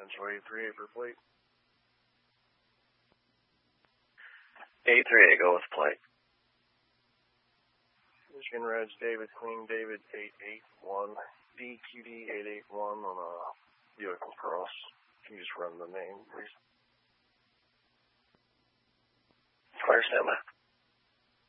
Central 838 for plate. 838, go with plate. Michigan Reg David Queen David 881 DQD 881 on a vehicle cross. Can you just run the name, please? Clear, stand by.